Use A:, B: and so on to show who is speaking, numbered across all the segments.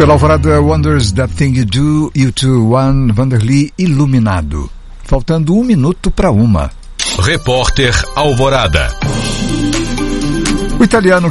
A: Pela Alvorada, Wonders That Thing You Do, U2, Vanderly, Iluminado. Faltando 1 minuto para 1.
B: Repórter Alvorada.
A: O italiano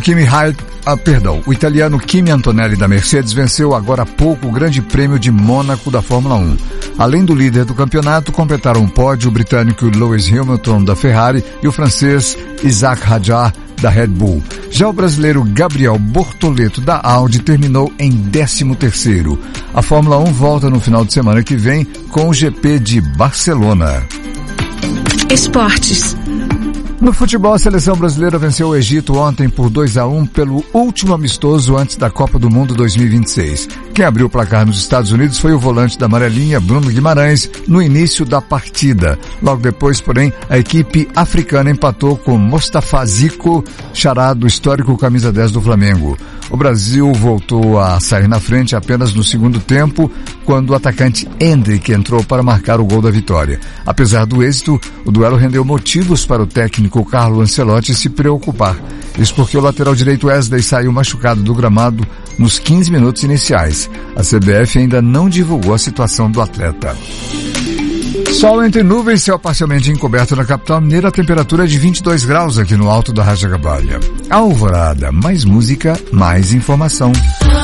A: Kimi Antonelli da Mercedes venceu agora há pouco o Grande Prêmio de Mônaco da Fórmula 1. Além do líder do campeonato, completaram um pódio o britânico Lewis Hamilton da Ferrari e o francês Isaac Hadjar da Red Bull. Já o brasileiro Gabriel Bortoleto da Audi terminou em 13º. A Fórmula 1 volta no final de semana que vem com o GP de Barcelona.
C: Esportes.
A: No futebol, a seleção brasileira venceu o Egito ontem por 2-1 pelo último amistoso antes da Copa do Mundo 2026. Quem abriu o placar nos Estados Unidos foi o volante da amarelinha, Bruno Guimarães, no início da partida. Logo depois, porém, a equipe africana empatou com Mostafa Zico, xará do histórico camisa 10 do Flamengo. O Brasil voltou a sair na frente apenas no segundo tempo, quando o atacante Endrick entrou para marcar o gol da vitória. Apesar do êxito, o duelo rendeu motivos para o técnico Carlo Ancelotti se preocupar. Isso porque o lateral direito Wesley saiu machucado do gramado nos 15 minutos iniciais. A CBF ainda não divulgou a situação do atleta. Sol entre nuvens, céu parcialmente encoberto na capital mineira, a temperatura é de 22 graus aqui no alto da Rajacabalha. Alvorada, mais música, mais informação.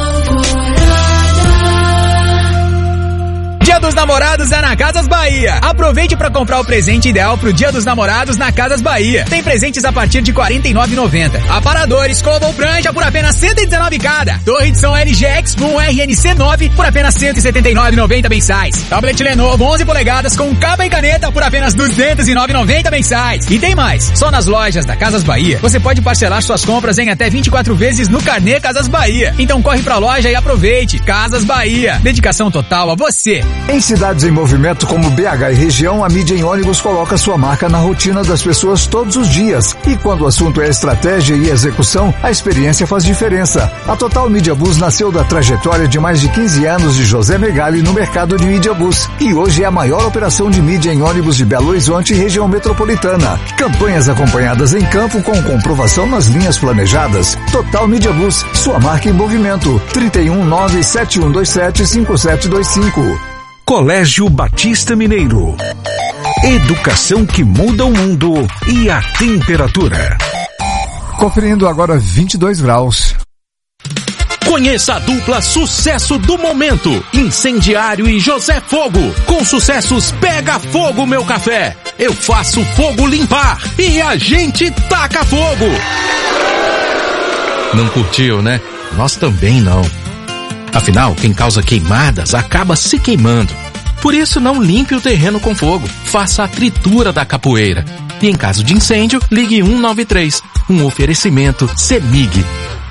D: Dia dos Namorados é na Casas Bahia. Aproveite para comprar o presente ideal pro Dia dos Namorados na Casas Bahia. Tem presentes a partir de R$ 49,90. Aparador, escova ou prancha por apenas R$ 119 cada. Torre de som LG X-Boom RNC9 por apenas R$ 179,90 mensais. Tablet Lenovo 11 polegadas com capa e caneta por apenas R$ 209,90 mensais. E tem mais. Só nas lojas da Casas Bahia você pode parcelar suas compras em até 24 vezes no carnê Casas Bahia. Então corre pra loja e aproveite. Casas Bahia. Dedicação total a você.
A: Em cidades em movimento como BH e região, a mídia em ônibus coloca sua marca na rotina das pessoas todos os dias. E quando o assunto é estratégia e execução, a experiência faz diferença. A Total Media Bus nasceu da trajetória de mais de 15 anos de José Megali no mercado de mídia bus. E hoje é a maior operação de mídia em ônibus de Belo Horizonte e região metropolitana. Campanhas acompanhadas em campo com comprovação nas linhas planejadas. Total Media Bus, sua marca em movimento. 31971275725.
E: Colégio Batista Mineiro. Educação que muda o mundo e a temperatura.
A: Conferindo agora 22 graus.
F: Conheça a dupla sucesso do momento, Incendiário e José Fogo. Com sucessos Pega Fogo Meu Café, Eu Faço Fogo Limpar e a gente taca fogo. Não curtiu, né? Nós também não. Afinal, quem causa queimadas acaba se queimando. Por isso, não limpe o terreno com fogo. Faça a tritura da capoeira. E em caso de incêndio, ligue 193. Um oferecimento CEMIG.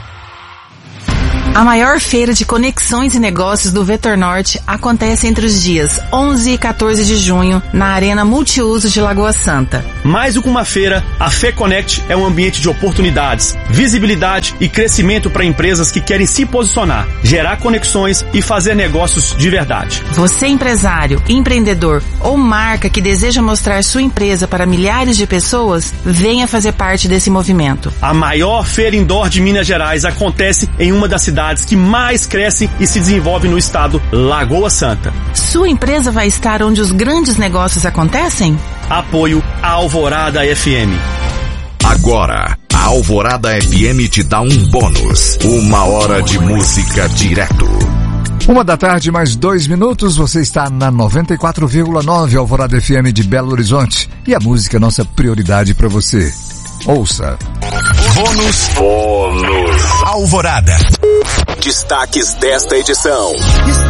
C: A maior feira de conexões e negócios do Vetor Norte acontece entre os dias 11 e 14 de junho na Arena Multiuso de Lagoa Santa.
G: Mais do que uma feira, a FEConnect é um ambiente de oportunidades, visibilidade e crescimento para empresas que querem se posicionar, gerar conexões e fazer negócios de verdade.
C: Você, empresário, empreendedor ou marca que deseja mostrar sua empresa para milhares de pessoas, venha fazer parte desse movimento.
G: A maior feira indoor de Minas Gerais acontece em uma das cidades que mais cresce e se desenvolve no estado, Lagoa Santa.
C: Sua empresa vai estar onde os grandes negócios acontecem?
G: Apoio a Alvorada FM.
B: Agora, a Alvorada FM te dá um bônus. 1 hora de música direto.
A: 1h, mais 2 minutos, você está na 94,9 Alvorada FM de Belo Horizonte. E a música é nossa prioridade para você. Ouça.
B: Bônus Alvorada. Destaques desta edição.